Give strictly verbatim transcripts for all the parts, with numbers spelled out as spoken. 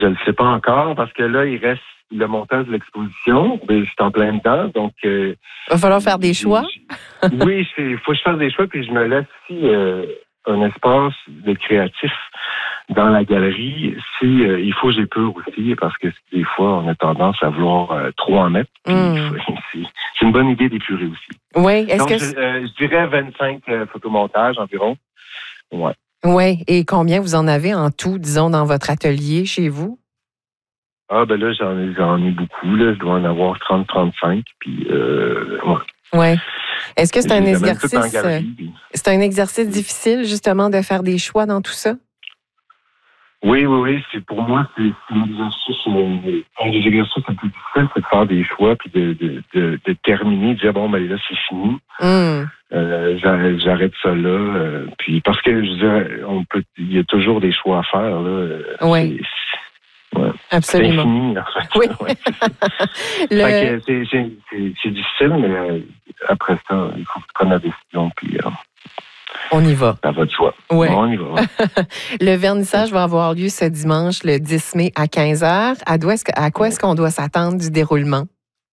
Je ne le sais pas encore parce que là, il reste le montage de l'exposition. Ben, je suis en plein dedans, donc... Euh, il va falloir faire des choix. Oui, il faut que je fasse des choix, puis je me laisse aussi euh, un espace de créatif dans la galerie. Si euh, il faut que j'ai peur aussi, parce que des fois, on a tendance à vouloir euh, trop en mettre. Puis mm. c'est, c'est une bonne idée d'épurer aussi. Oui, est-ce donc, que... Je, euh, je dirais vingt-cinq euh, photomontages environ. Ouais. Oui, et combien vous en avez en tout, disons, dans votre atelier chez vous? Ah, ben là, j'en ai, j'en ai beaucoup. Là. Je dois en avoir trente à trente-cinq. Puis, euh, ouais. Oui. Est-ce que c'est un exercice... Galerie, puis... C'est un exercice difficile, justement, de faire des choix dans tout ça? Oui, oui, oui. C'est, pour moi, c'est, c'est un exercice... Euh, un des exercices les plus difficiles, c'est de faire des choix, puis de, de, de, de terminer, de dire, bon, ben là, c'est fini. Mm. Euh, j'arrête, j'arrête ça là. Euh, puis, parce que, je veux dire, on peut, il y a toujours des choix à faire, là. Oui. C'est, Ouais. Absolument. C'est infini, en fait. Oui. Ouais, c'est, Le... fait que c'est, c'est, c'est, c'est difficile, mais euh, après ça, il faut prendre la décision, puis euh, on y va. À votre choix. Ouais. Bon, on y va. Ouais. Le vernissage va avoir lieu ce dimanche, le dix mai à quinze heures. À, à quoi est-ce qu'on doit s'attendre du déroulement?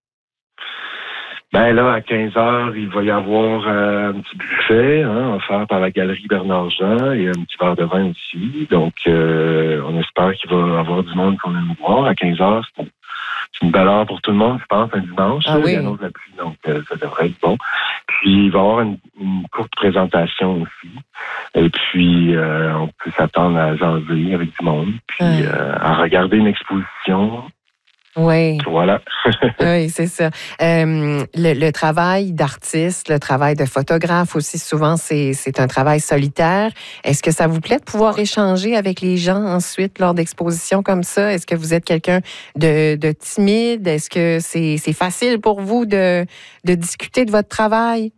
Ben là, à quinze heures, il va y avoir euh, un petit buffet hein, offert par la Galerie Bernard-Jean et un petit verre de vin aussi. Donc, euh, on espère qu'il va y avoir du monde qu'on aime voir. À quinze heures, c'est, c'est une belle heure pour tout le monde, je pense, un dimanche. Ah oui. Il annonce la pluie, donc euh, ça devrait être bon. Puis, il va y avoir une, une courte présentation aussi. Et puis, euh, on peut s'attendre à jaser avec du monde, puis ouais. euh, à regarder une exposition. Oui. Voilà. Oui, c'est ça. Euh, le, le travail d'artiste, le travail de photographe aussi, souvent, c'est, c'est un travail solitaire. Est-ce que ça vous plaît de pouvoir échanger avec les gens ensuite lors d'expositions comme ça? Est-ce que vous êtes quelqu'un de, de timide? Est-ce que c'est, c'est facile pour vous de, de discuter de votre travail?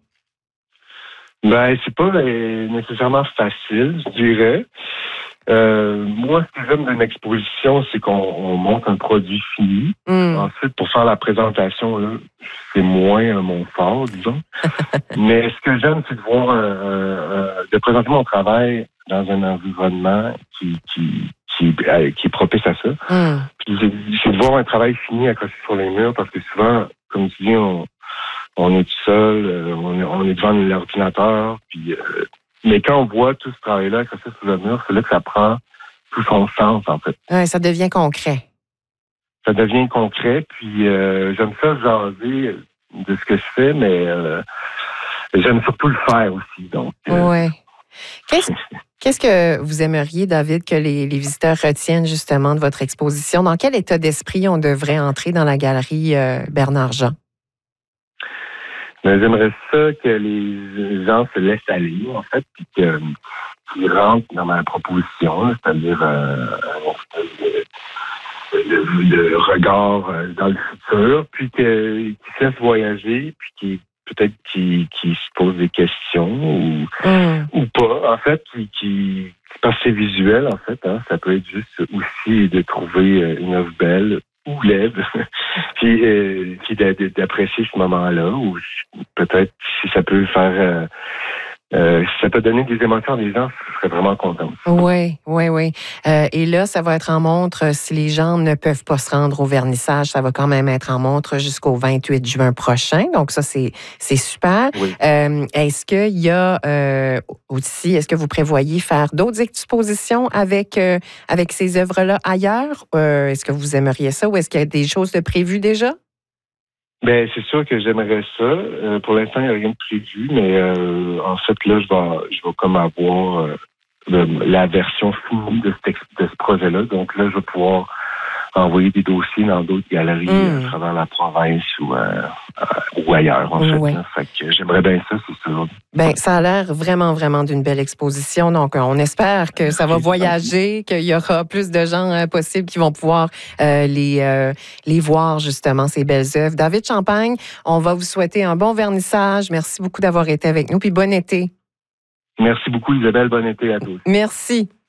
Ben, c'est pas nécessairement facile, je dirais. Euh, moi, ce que j'aime d'une exposition, c'est qu'on on montre un produit fini. Mm. Ensuite, pour faire la présentation, là, c'est moins mon fort, disons. Mais ce que j'aime, c'est de voir, un, un, un, de présenter mon travail dans un environnement qui, qui, qui, euh, qui est propice à ça. Mm. Puis c'est, c'est de voir un travail fini accroché sur les murs, parce que souvent, comme tu dis, on, on est tout seul, euh, on, est, on est devant l'ordinateur, puis... Euh, Mais quand on voit tout ce travail-là accroché sur le mur, c'est là que ça prend tout son sens, en fait. Ouais, ça devient concret. Ça devient concret, puis euh, j'aime ça jaser de ce que je fais, mais euh, j'aime surtout le faire aussi. Donc, euh... ouais. Qu'est-ce, qu'est-ce que vous aimeriez, David, que les, les visiteurs retiennent justement de votre exposition? Dans quel état d'esprit on devrait entrer dans la galerie euh, Bernard-Jean? Mais j'aimerais ça que les gens se laissent aller, en fait, puis que, qu'ils rentrent dans ma proposition, c'est-à-dire euh, un espèce de, de, de regard dans le futur, puis qu'ils se laissent voyager, puis qu'ils, peut-être qu'ils, qu'ils se posent des questions ou, mm. ou pas, en fait, qui, qui parce que c'est visuel, en fait, hein, ça peut être juste aussi de trouver une œuvre belle ou laide, puis, euh, puis d'apprécier ce moment-là, ou peut-être si ça peut faire, euh, euh, si ça peut donner des émotions à des gens, je serais vraiment content. Oui, oui, oui. Euh, et là, ça va être en montre si les gens ne peuvent pas se rendre au vernissage, ça va quand même être en montre jusqu'au vingt-huit juin prochain. Donc ça, c'est c'est super. Oui. Euh, est-ce qu'il y a euh, aussi, est-ce que vous prévoyez faire d'autres expositions avec euh, avec ces œuvres-là ailleurs? Euh, est-ce que vous aimeriez ça ou est-ce qu'il y a des choses de prévues déjà? Ben c'est sûr que j'aimerais ça. Euh, pour l'instant, il n'y a rien de prévu, mais euh, en fait, là, je vais, je vais comme avoir euh, le, la version finie de ce, de ce projet-là. Donc là, je vais pouvoir envoyer des dossiers dans d'autres galeries mmh. à travers la province ou, euh, euh, ou ailleurs, en fait. Oui. Là. Fait que j'aimerais bien ça, c'est sûr. Ben, ça a l'air vraiment, vraiment d'une belle exposition. Donc, on espère que ça va voyager, qu'il y aura plus de gens euh, possibles qui vont pouvoir euh, les, euh, les voir, justement, ces belles œuvres. David Champagne, on va vous souhaiter un bon vernissage. Merci beaucoup d'avoir été avec nous, puis bon été. Merci beaucoup, Isabelle. Bon été à tous. Merci.